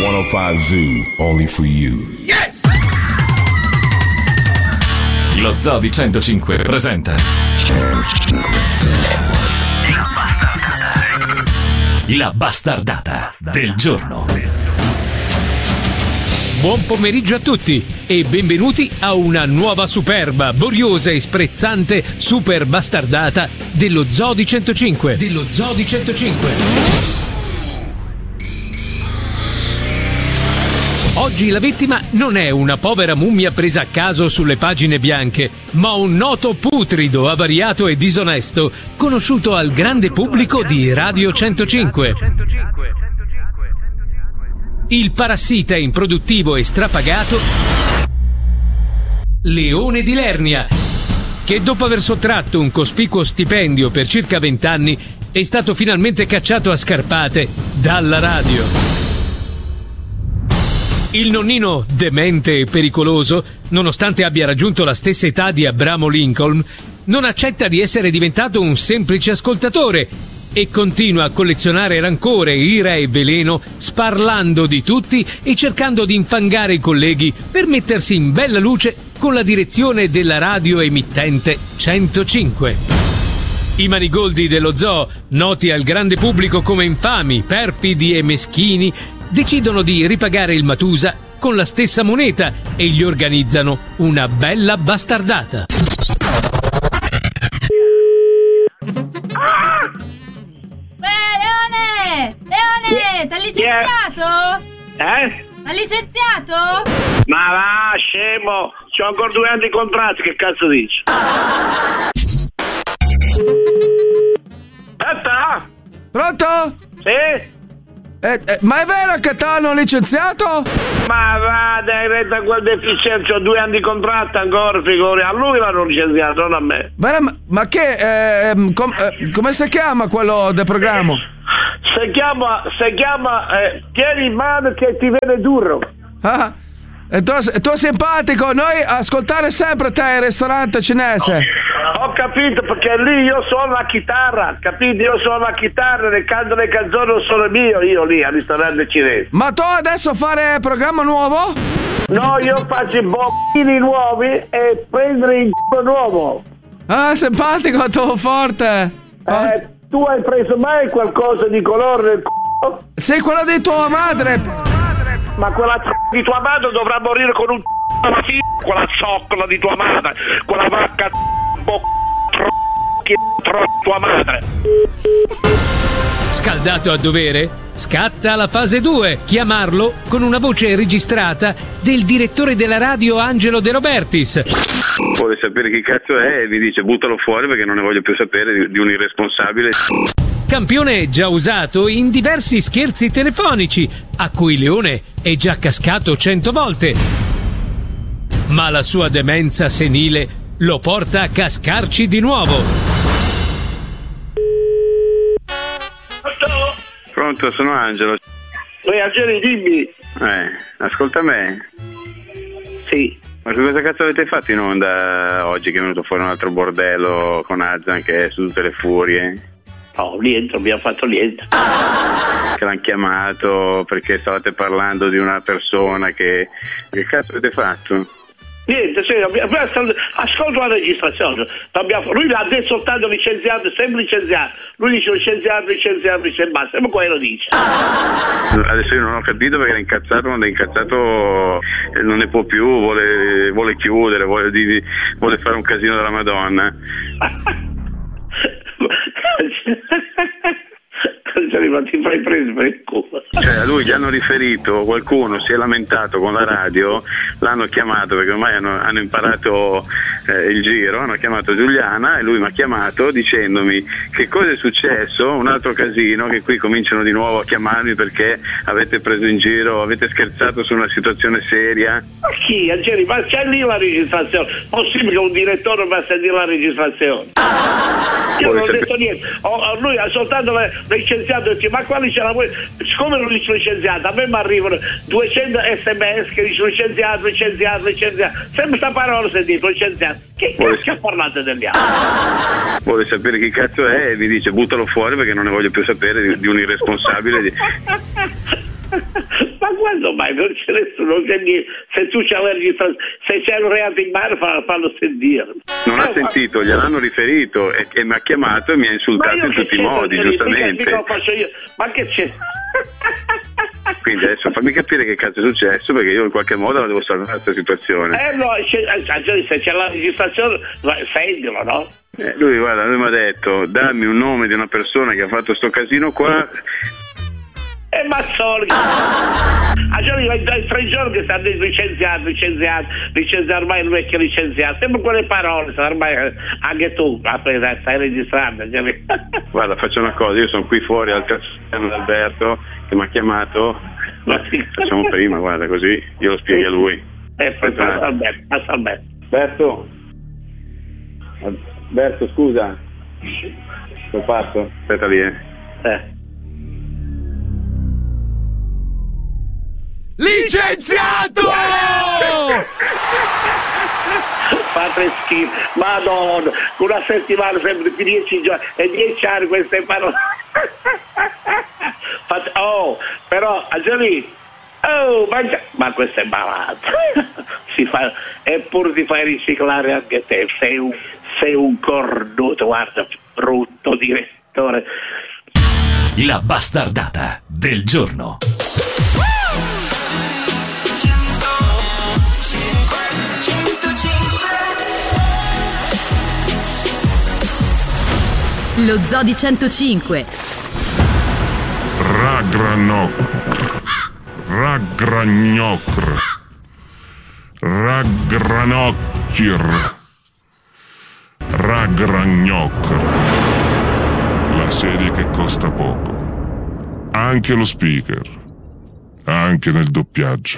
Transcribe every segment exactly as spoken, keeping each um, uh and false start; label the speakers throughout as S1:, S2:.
S1: centocinque Zoo, only for you.
S2: Yes!
S3: Lo Zoo di centocinque presenta La bastardata del giorno.
S4: Buon pomeriggio a tutti e benvenuti a una nuova superba, boriosa e sprezzante super bastardata dello Zoo di centocinque. Dello Zoo di centocinque. Oggi la vittima non è una povera mummia presa a caso sulle pagine bianche, ma un noto putrido, avariato e disonesto, conosciuto al grande pubblico di Radio centocinque. Il parassita improduttivo e strapagato Leone di Lernia, che dopo aver sottratto un cospicuo stipendio per circa vent'anni è stato finalmente cacciato a scarpate dalla radio. Il nonnino demente e pericoloso, nonostante abbia raggiunto la stessa età di Abramo Lincoln, non accetta di essere diventato un semplice ascoltatore e continua a collezionare rancore, ira e veleno, sparlando di tutti e cercando di infangare i colleghi per mettersi in bella luce con la direzione della radio emittente centocinque. I manigoldi dello zoo, noti al grande pubblico come infami, perfidi e meschini, decidono di ripagare il Matusa con la stessa moneta e gli organizzano una bella bastardata.
S5: Ah! Beh, Leone! Leone, t'ha licenziato?
S6: Eh?
S5: T'ha licenziato?
S6: Ma va, scemo! C'ho ancora due anni di contratto, che cazzo dici? Aspetta!
S7: Pronto?
S6: Sì?
S7: Eh, eh, ma è vero che t'hanno licenziato?
S6: Ma va, dai, retta quel deficiente, ho due anni di contratto ancora, figuri. A lui l'hanno licenziato, non a me.
S7: Ma, ma che, eh, com, eh, come si chiama quello del programma?
S6: Si chiama, si chiama, eh, tieni in mano che ti viene duro.
S7: Ah, e tu, tu è simpatico, noi ascoltare sempre te il ristorante cinese.
S6: Ho capito, perché lì io suono la chitarra, capito? Io suono la chitarra e canto le canzoni, non sono mio, io lì al ristorante cinese.
S7: Ma tu adesso fare programma nuovo?
S6: No, io faccio i bombini nuovi e prendere il c***o nuovo.
S7: Ah, simpatico, tu forte.
S6: Eh, tu hai preso mai qualcosa di colore nel c***o?
S7: Sei quello di tua madre.
S6: Ma quella c***o di tua madre dovrà morire con un c***o alla fine, quella zoccola di tua madre, quella vacca bo- che tro- tua madre.
S4: Scaldato a dovere, scatta la fase due, chiamarlo con una voce registrata del direttore della radio Angelo De Robertis.
S8: Vuole sapere chi cazzo è e vi dice buttalo fuori perché non ne voglio più sapere di, di un irresponsabile.
S4: Campione già usato in diversi scherzi telefonici a cui Leone è già cascato cento volte. Ma la sua demenza senile lo porta a cascarci di nuovo.
S6: Pronto?
S8: Pronto, sono Angelo.
S6: Ehi, Angelo, dimmi.
S8: Eh, ascolta me.
S6: Sì.
S8: Ma che cosa cazzo avete fatto in onda oggi che è venuto fuori un altro bordello con Azan che è su tutte le furie?
S6: Oh, niente, non abbiamo fatto niente.
S8: Che l'hanno chiamato perché stavate parlando di una persona che... Che cazzo avete fatto?
S6: Niente, sì, abbiamo, ascolto la registrazione. Abbiamo, lui l'ha detto soltanto licenziato, sempre licenziato. Lui dice licenziato, licenziato, licenziato, sempre quello dice.
S8: Adesso io non ho capito perché era incazzato, quando è incazzato non ne può più, vuole, vuole chiudere, vuole, di, vuole fare un casino della Madonna.
S6: Ti fai preso per il culo.
S8: Cioè a lui gli hanno riferito, qualcuno si è lamentato con la radio, l'hanno chiamato perché ormai hanno, hanno imparato eh, il giro, hanno chiamato Giuliana e lui mi ha chiamato dicendomi che cosa è successo, un altro casino, che qui cominciano di nuovo a chiamarmi perché avete preso in giro, avete scherzato su una situazione seria.
S6: Ma chi? Angeli, ma c'è lì la registrazione? Possibile che un direttore va a sentire la registrazione? Io non ho detto niente, ho, ho, lui ha soltanto licenziato e dice ma quali c'è la voi? Siccome non dice licenziato, a me mi arrivano duecento sms che dice licenziato, licenziato, licenziato, sempre sta parola sentito, licenziato. Che cazzo ha parlato degli altri?
S8: Vuole sapere chi cazzo è e vi dice buttalo fuori perché non ne voglio più sapere di, di un irresponsabile di...
S6: Ma guarda non c'è niente. Se tu c'hai la registrazione, se c'è un reato in mano, fallo, fallo sentire.
S8: Non ha
S6: eh,
S8: sentito, gliel'hanno riferito e, e mi ha chiamato e mi ha insultato in tutti i modi, giustamente.
S6: Mica, mica lo faccio io. Ma che c'è?
S8: Quindi adesso fammi capire che cazzo è successo, perché io in qualche modo la devo salvare questa situazione.
S6: Eh no, c'è, se c'è la registrazione, sentilo, no?
S8: Eh, lui guarda, lui mi ha detto dammi un nome di una persona che ha fatto sto casino qua.
S6: E Mazzoli, a giorni dai tre giorni che stanno licenziati, licenziati, licenziati, ormai il vecchio licenziato, sempre quelle parole, ormai anche tu, aspetta, stai registrando.
S8: Guarda, faccio una cosa, io sono qui fuori al castello Alberto che mi ha chiamato, facciamo prima, guarda, così io lo spiego a lui.
S6: E poi passa Alberto, passa Alberto.
S8: Alberto, Alberto, scusa, lo passo, aspetta lì, eh.
S6: eh.
S7: Licenziato!
S6: Fate schifo, madonna, una settimana sempre più dieci giorni e dieci anni queste parole. Fate, oh, però a giorni, oh, mangia, ma questo è malato. Si fa, eppure ti fai riciclare anche te, sei un, sei un cornuto, guarda, brutto direttore.
S3: La bastardata del giorno.
S2: Lo Zoo di centocinque.
S1: Ragranocr. Ragragnocr. Ragranocchir. Ragragnocr. La serie che costa poco. Anche lo speaker. Anche nel doppiaggio.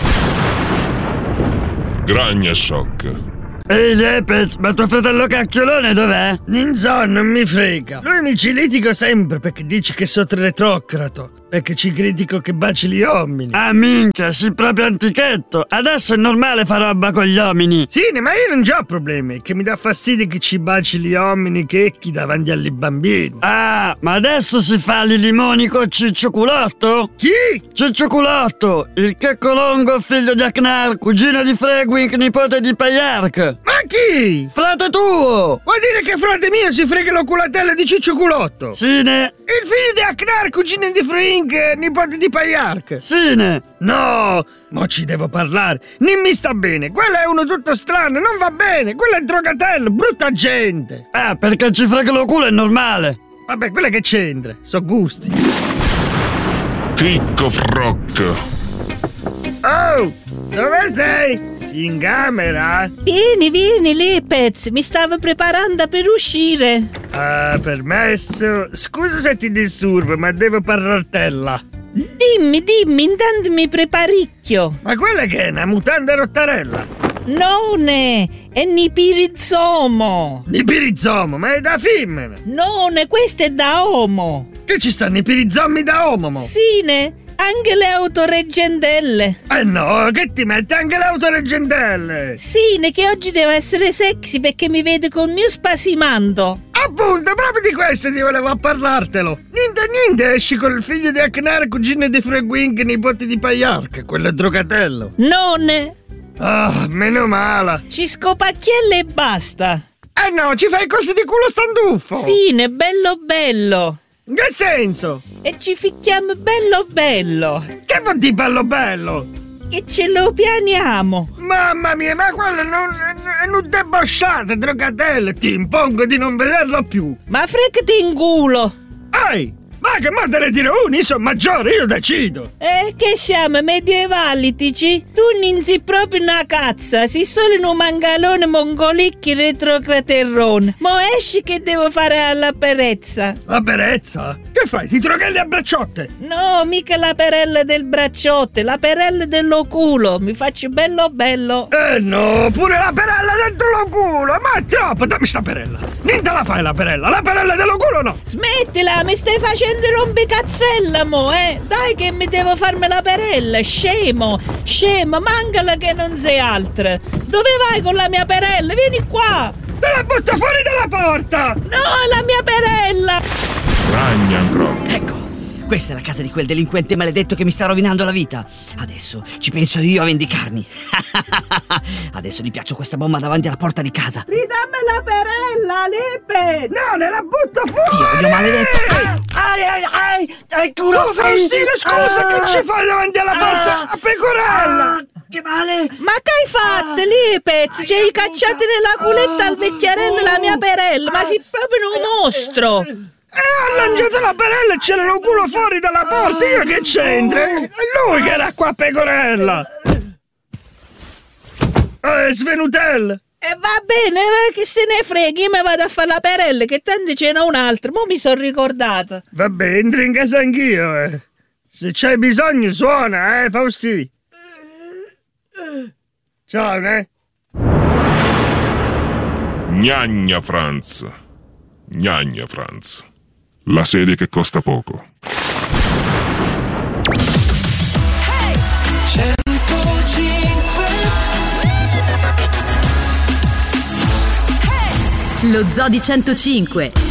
S1: Gragna Shock.
S9: Ehi Lepez, ma tuo fratello cacchiolone dov'è?
S10: Ninzo, non mi frega. Lui mi ci litigo sempre perché dici che sono retrocrato. Perché ci critico che baci gli uomini.
S9: Ah minchia, sei proprio antichetto. Adesso è normale fare roba con gli uomini.
S10: Sì, ma io non ho problemi. Che mi dà fastidio che ci baci gli uomini che chi davanti agli bambini.
S9: Ah, ma adesso si fa i limoni con Ciccio Culotto?
S10: Chi?
S9: Ciccio Culotto, il checco longo figlio di Aknar, cugino di Fregwink, nipote di Payark.
S10: Ma chi?
S9: Frate tuo!
S10: Vuoi dire che frate mio si frega l'oculatella di Ciccio Culotto?
S9: Sine.
S10: Il figlio di Aknar, cugino di Fregwink, nipote di Payark.
S9: Sine.
S10: No, mo ci devo parlare. Non mi sta bene. Quello è uno tutto strano, non va bene. Quello è drogatello, brutta gente.
S9: Ah, perché ci frega lo culo è normale.
S10: Vabbè, quello che c'entra, so gusti.
S1: Chicco Froc.
S10: Oh, dove sei? Sei in camera?
S11: Vieni, vieni, Lepez, mi stavo preparando per uscire.
S10: Ah, permesso. Scusa se ti disturbo, ma devo parlartella.
S11: Dimmi, dimmi, intanto mi preparicchio.
S10: Ma quella che è una mutanda rottarella?
S11: Non è, è Nipirizomo.
S10: Nipirizomo, ma è da femmina.
S11: Non, questo è da uomo.
S10: Che ci stanno i pirizomi da uomo? Mo?
S11: Sine. Anche le autoreggendelle.
S10: Eh no, che ti metti anche le autoreggendelle?
S11: Sì, che oggi devo essere sexy perché mi vede con il mio spasimando.
S10: Appunto, proprio di questo ti volevo parlartelo. Niente, niente, esci con il figlio di Aknar, cugino di Fregwink, nipote di Payark, quello è drogatello.
S11: Non.
S10: Ah, meno male.
S11: Ci scopacchielle e basta.
S10: Eh no, ci fai cose di culo standuffo.
S11: Sì, ne bello bello.
S10: In che senso?
S11: E ci ficchiamo bello bello.
S10: Che vuol dire bello bello?
S11: Che ce lo pianiamo.
S10: Mamma mia, ma quello non, è un debosciato, drogatello. Ti impongo di non vederlo più.
S11: Ma fregati in culo.
S10: Ehi, ma che mo te ne tiro uno, io sono maggiore, io decido.
S11: Eh, che siamo medievalici? Tu non sei proprio una cazza, sei solo in un mangalone mongolicchi retrocraterrone. Mo esci che devo fare alla perezza.
S10: La perezza? Che fai, ti droghelli a bracciotte?
S11: No, mica la perella del bracciotte, la perella dello culo, mi faccio bello bello.
S10: Eh no, pure la perella dentro lo culo, ma è troppo, dammi sta perella. Niente la fai la perella, la perella dello culo no.
S11: Smettila, mi stai facendo rompicazzella mo, eh. Dai che mi devo farmi la perella, scemo, scemo, mancala che non sei altra. Dove vai con la mia perella? Vieni qua.
S10: Te la butto fuori dalla porta.
S11: No, la mia perella.
S1: Ragna ancora.
S10: Ecco,
S12: Questa è la casa di quel delinquente maledetto che mi sta rovinando la vita. Adesso ci penso io a vendicarmi. Adesso gli piaccio questa bomba davanti alla porta di casa.
S11: Ridammi la perella, Lippe!
S10: No, ne la butto fuori!
S12: Dio maledetto! Ai ai ai! Ai culo!
S10: Oh, Faustino, scusa, ah, che ci fai davanti alla porta?
S12: Ah,
S10: a Pecorella!
S12: Ah, che male!
S11: Ma che hai fatto, ah, Lipez? Ci hai cacciato nella culetta al vecchiarello la mia perella, ma sei proprio un mostro!
S10: E ha lanciato la perella e c'era lo culo fuori dalla porta, io che c'entra? È lui che era qua a Pecorella! Eh, Svenutella!
S11: E va bene, va, che se ne freghi, io mi vado a fare la perella, che tanto ce n'è un altro, mo mi sono ricordata.
S10: Vabbè, entri in casa anch'io, eh. Se c'hai bisogno suona, eh, Faustino. Ciao, eh.
S1: Gnagna Franz. Gnagna Franz. La serie che costa poco.
S2: Lo Zoo di centocinque.